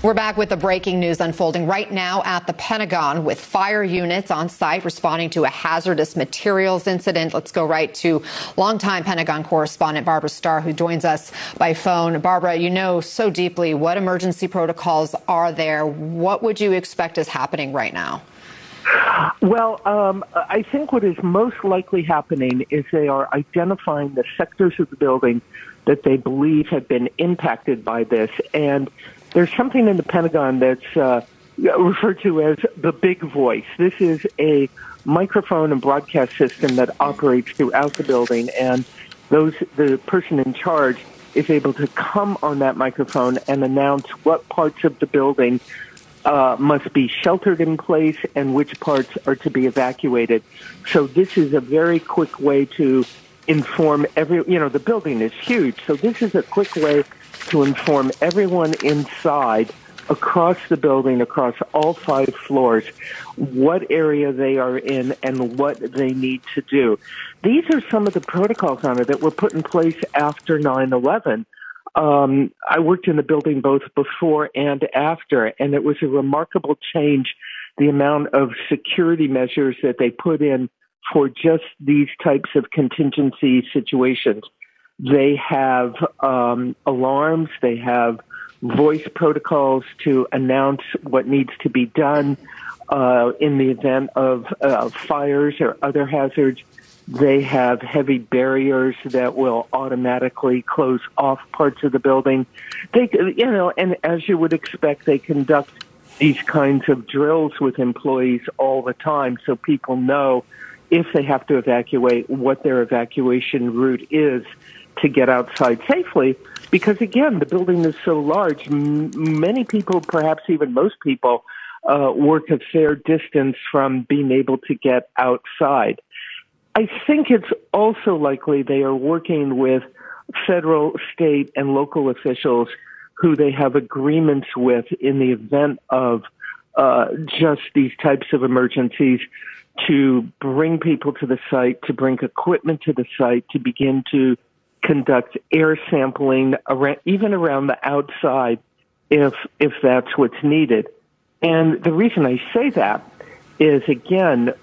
We're back with the breaking news unfolding right now at the Pentagon with fire units on site responding to a hazardous materials incident. Let's go right to longtime Pentagon correspondent Barbara Starr, who joins us by phone. Barbara, you know so deeply what emergency protocols are there. What would you expect is happening right now? Well, I think what is most likely happening is they are identifying the sectors of the building that they believe have been impacted by this. And there's something in the Pentagon that's referred to as the big voice. This is a microphone and broadcast system that operates throughout the building, and the person in charge is able to come on that microphone and announce what parts of the building must be sheltered in place and which parts are to be evacuated. So this is a very quick way to inform the building is huge. So this is a quick way to inform everyone inside across the building, across all 5 floors, what area they are in and what they need to do. These are some of the protocols on it that were put in place after 9/11. I worked in the building both before and after, and it was a remarkable change, the amount of security measures that they put in for just these types of contingency situations. They have alarms, they have voice protocols to announce what needs to be done in the event of fires or other hazards. They have heavy barriers that will automatically close off parts of the building. And as you would expect, they conduct these kinds of drills with employees all the time so people know if they have to evacuate, what their evacuation route is to get outside safely. Because, again, the building is so large, many people, perhaps even most people, work a fair distance from being able to get outside. I think it's also likely they are working with federal, state, and local officials who they have agreements with in the event of just these types of emergencies to bring people to the site, to bring equipment to the site, to begin to conduct air sampling even around the outside if that's what's needed. And the reason I say that is, again,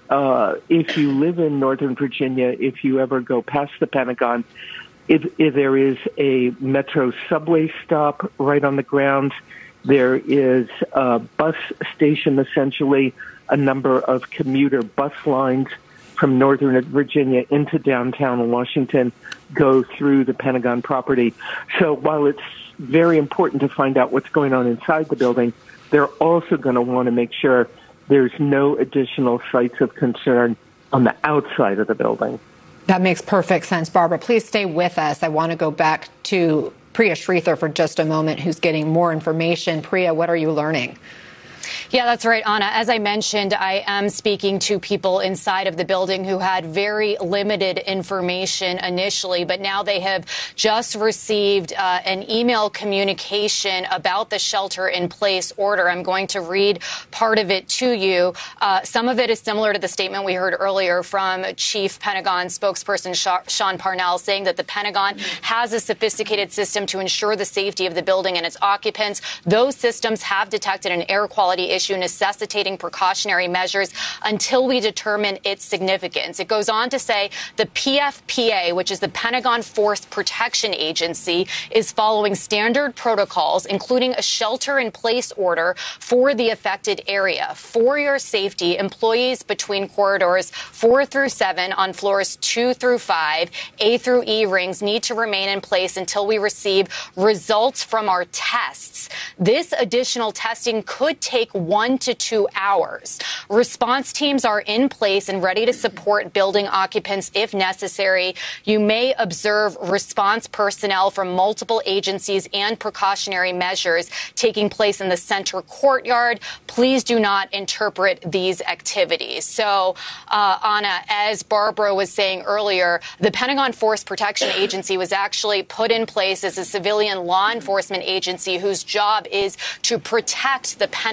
if you live in Northern Virginia, if you ever go past the Pentagon, if there is a metro subway stop right on the grounds, there is a bus station, essentially, a number of commuter bus lines from Northern Virginia into downtown Washington go through the Pentagon property. So while it's very important to find out what's going on inside the building, they're also going to want to make sure there's no additional sites of concern on the outside of the building. That makes perfect sense, Barbara. Please stay with us. I want to go back to Priya Sridhar for just a moment, who's getting more information. Priya, what are you learning? Yeah, that's right, Anna. As I mentioned, I am speaking to people inside of the building who had very limited information initially, but now they have just received an email communication about the shelter-in-place order. I'm going to read part of it to you. Some of it is similar to the statement we heard earlier from Chief Pentagon spokesperson Sean Parnell, saying that the Pentagon has a sophisticated system to ensure the safety of the building and its occupants. Those systems have detected an air quality issue necessitating precautionary measures until we determine its significance. It goes on to say the PFPA, which is the Pentagon Force Protection Agency, is following standard protocols, including a shelter-in-place order for the affected area. For your safety, employees between corridors 4 through 7 on floors 2 through 5, A through E rings need to remain in place until we receive results from our tests. This additional testing could take 1 to 2 hours. Response teams are in place and ready to support building occupants if necessary. You may observe response personnel from multiple agencies and precautionary measures taking place in the center courtyard. Please do not interpret these activities. So, Anna, as Barbara was saying earlier, the Pentagon Force Protection Agency was actually put in place as a civilian law enforcement agency whose job is to protect the Pentagon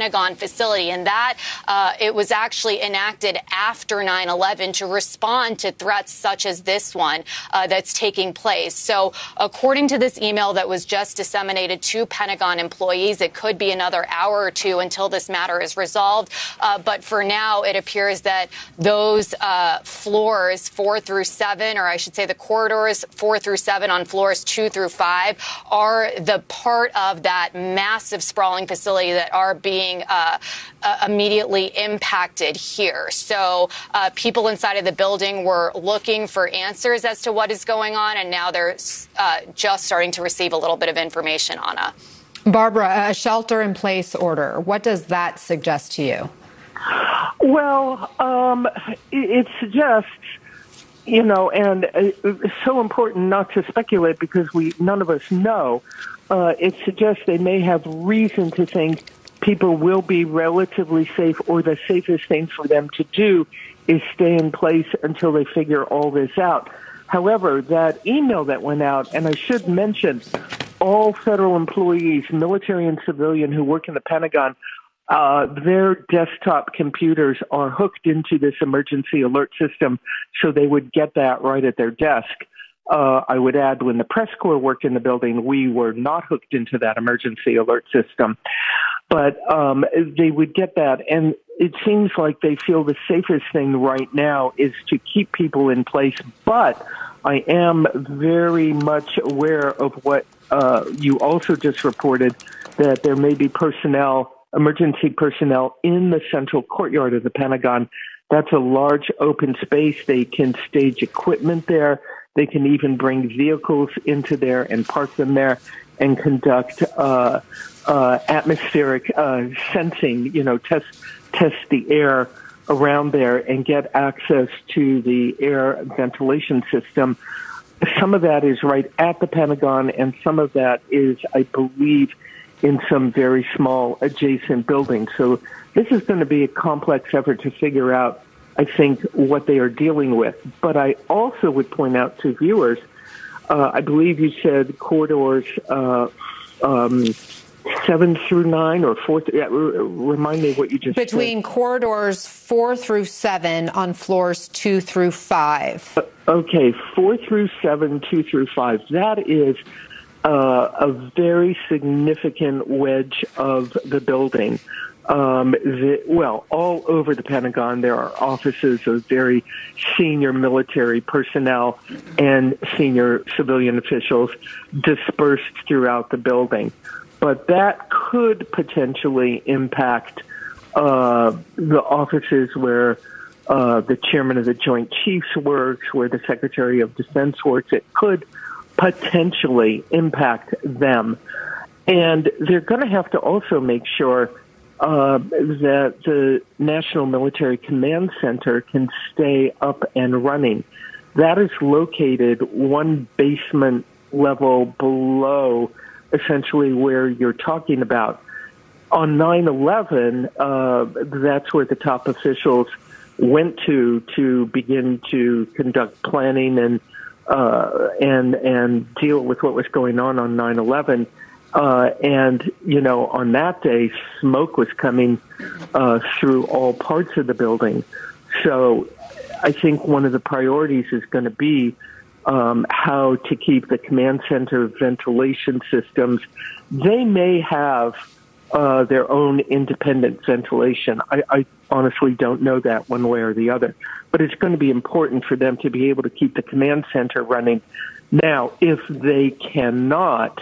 facility. And that it was actually enacted after 9/11 to respond to threats such as this one that's taking place. So according to this email that was just disseminated to Pentagon employees, it could be another hour or two until this matter is resolved. But for now, it appears that those floors 4 through 7, or I should say the corridors 4 through 7 on floors 2 through 5 are the part of that massive sprawling facility that are being immediately impacted here. So people inside of the building were looking for answers as to what is going on, and now they're just starting to receive a little bit of information, Anna. Barbara, a shelter-in-place order, what does that suggest to you? Well, it suggests, and it's so important not to speculate because none of us know. It suggests they may have reason to think people will be relatively safe, or the safest thing for them to do is stay in place until they figure all this out. However, that email that went out, and I should mention, all federal employees, military and civilian who work in the Pentagon, their desktop computers are hooked into this emergency alert system, so they would get that right at their desk. I would add, when the press corps worked in the building, we were not hooked into that emergency alert system. But they would get that, and it seems like they feel the safest thing right now is to keep people in place. But I am very much aware of what you also just reported, that there may be emergency personnel in the central courtyard of the Pentagon. That's a large open space. They can stage equipment there. They can even bring vehicles into there and park them there and conduct atmospheric sensing, test the air around there and get access to the air ventilation system. Some of that is right at the Pentagon, and some of that is, I believe, in some very small adjacent buildings. So this is going to be a complex effort to figure out, I think, what they are dealing with. But I also would point out to viewers, I believe you said corridors 7 through 9 or 4. Remind me what you just said. Between corridors 4 through 7 on floors 2 through 5. Okay, 4 through 7, 2 through 5. That is a very significant wedge of the building. All over the Pentagon, there are offices of very senior military personnel and senior civilian officials dispersed throughout the building. But that could potentially impact the offices where the chairman of the Joint Chiefs works, where the Secretary of Defense works. It could potentially impact them. And they're going to have to also make sure that the National Military Command Center can stay up and running. That is located one basement level below essentially where you're talking about. On 9/11, that's where the top officials went to begin to conduct planning and deal with what was going on 9/11. On that day, smoke was coming through all parts of the building. So I think one of the priorities is going to be how to keep the command center ventilation systems. They may have their own independent ventilation. I honestly don't know that one way or the other. But it's going to be important for them to be able to keep the command center running. Now, if they cannot,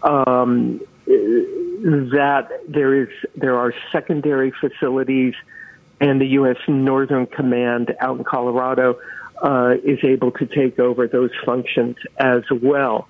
there are secondary facilities, and the U.S. Northern Command out in Colorado is able to take over those functions as well.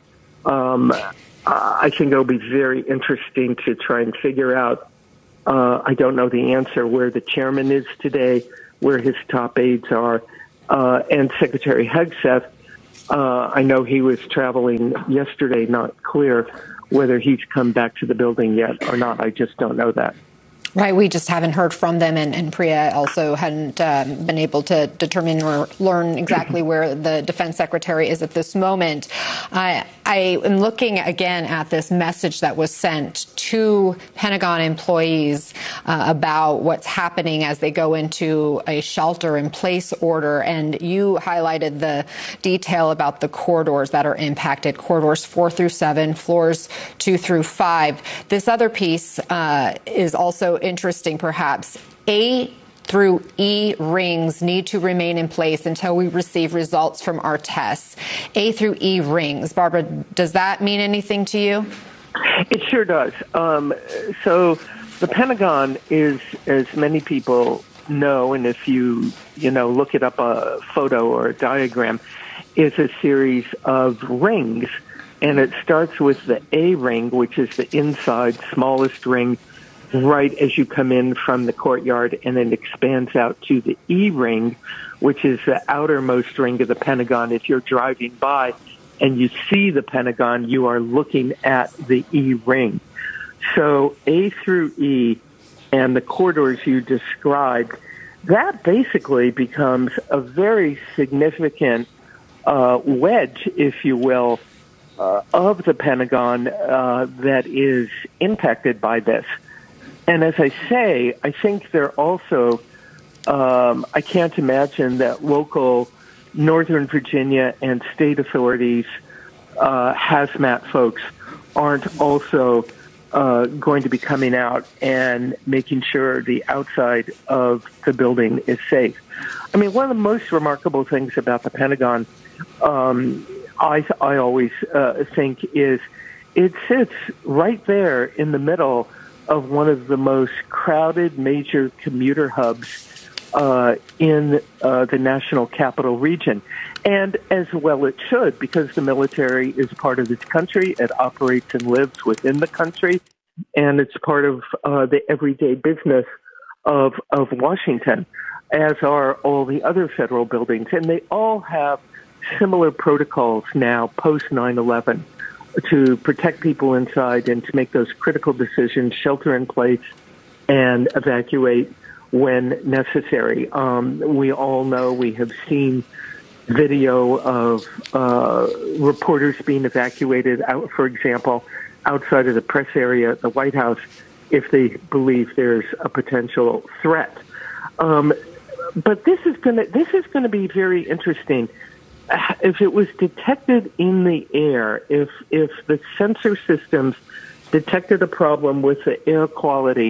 I think it'll be very interesting to try and figure out, I don't know the answer, where the chairman is today, where his top aides are, and Secretary Hegseth. I know he was traveling yesterday, not clear whether he's come back to the building yet or not. I just don't know that. Right. We just haven't heard from them. And Priya also hadn't been able to determine or learn exactly where the defense secretary is at this moment. I am looking again at this message that was sent to Pentagon employees about what's happening as they go into a shelter-in-place order. And you highlighted the detail about the corridors that are impacted, corridors 4 through 7, floors 2 through 5. This other piece is also interesting, perhaps. A through E rings need to remain in place until we receive results from our tests. A through E rings. Barbara, does that mean anything to you? It sure does. So the Pentagon is, as many people know, and if you look it up, a photo or a diagram, is a series of rings. And it starts with the A ring, which is the inside smallest ring, right as you come in from the courtyard, and then expands out to the E ring, which is the outermost ring of the Pentagon. If you're driving by and you see the Pentagon, you are looking at the E ring. So A through E and the corridors you described, that basically becomes a very significant wedge, if you will, of the Pentagon that is impacted by this. And as I say, I think they're also, I can't imagine that local Northern Virginia and state authorities, hazmat folks, aren't also going to be coming out and making sure the outside of the building is safe. I mean, one of the most remarkable things about the Pentagon, I always think, is it sits right there in the middle of one of the most crowded major commuter hubs in the national capital region. And as well it should, because the military is part of this country. It operates and lives within the country, and it's part of the everyday business of Washington, as are all the other federal buildings. And they all have similar protocols now post 9/11 to protect people inside and to make those critical decisions, shelter in place and evacuate when necessary. We all know, we have seen video of reporters being evacuated out, for example, outside of the press area at the White House if they believe there's a potential threat. But this is going to be very interesting. If it was detected in the air, if the sensor systems detected a problem with the air quality,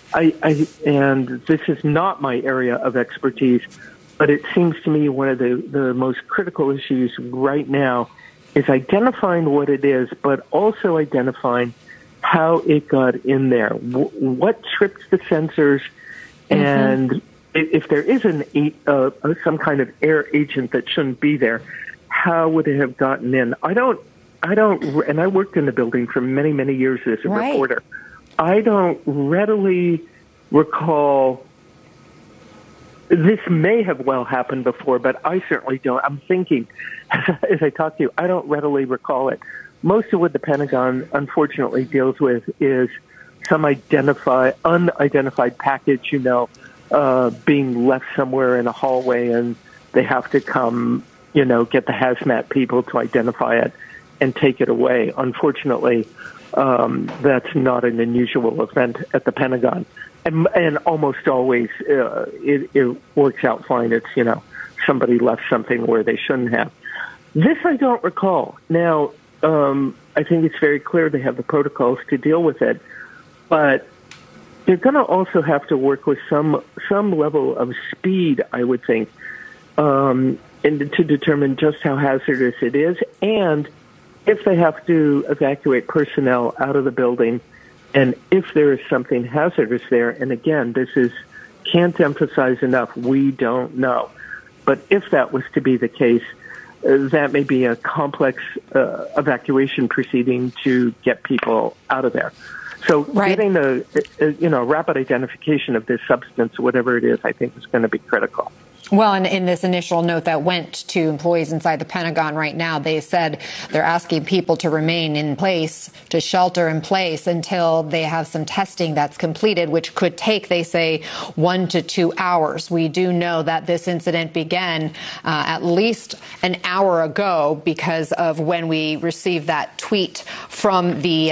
and this is not my area of expertise, but it seems to me one of the most critical issues right now is identifying what it is, but also identifying how it got in there. What tripped the sensors, and if there is some kind of air agent that shouldn't be there, how would it have gotten in? I don't, and I worked in the building for many, many years as a reporter. I don't readily recall. This may have well happened before, but I certainly don't. I'm thinking, as I talk to you, I don't readily recall it. Most of what the Pentagon, unfortunately, deals with is some unidentified package, being left somewhere in a hallway, and they have to come, get the hazmat people to identify it and take it away. Unfortunately, that's not an unusual event at the Pentagon. And almost always it works out fine. It's, somebody left something where they shouldn't have. This I don't recall. Now, I think it's very clear they have the protocols to deal with it, but they're going to also have to work with some level of speed, I would think, and to determine just how hazardous it is, and if they have to evacuate personnel out of the building, and if there is something hazardous there. And again, can't emphasize enough, we don't know. But if that was to be the case, that may be a complex evacuation proceeding to get people out of there. So getting the rapid identification of this substance, whatever it is, I think is going to be critical. Well, and in this initial note that went to employees inside the Pentagon right now, they said they're asking people to remain in place, to shelter in place until they have some testing that's completed, which could take, they say, 1 to 2 hours. We do know that this incident began at least an hour ago because of when we received that tweet from the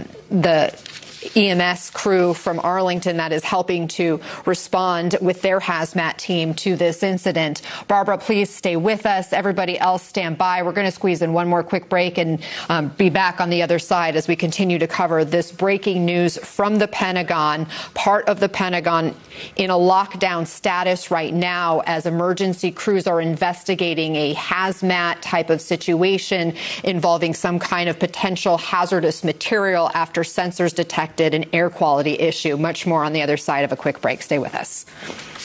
EMS crew from Arlington that is helping to respond with their hazmat team to this incident. Barbara, please stay with us. Everybody else stand by. We're going to squeeze in one more quick break and be back on the other side as we continue to cover this breaking news from the Pentagon, part of the Pentagon in a lockdown status right now as emergency crews are investigating a hazmat type of situation involving some kind of potential hazardous material after sensors detected an air quality issue. Much more on the other side of a quick break. Stay with us.